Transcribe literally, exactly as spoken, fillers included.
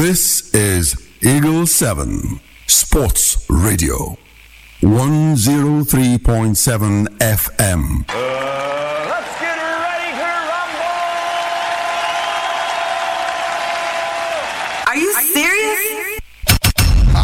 This is Eagle seven Sports Radio, one oh three point seven F M.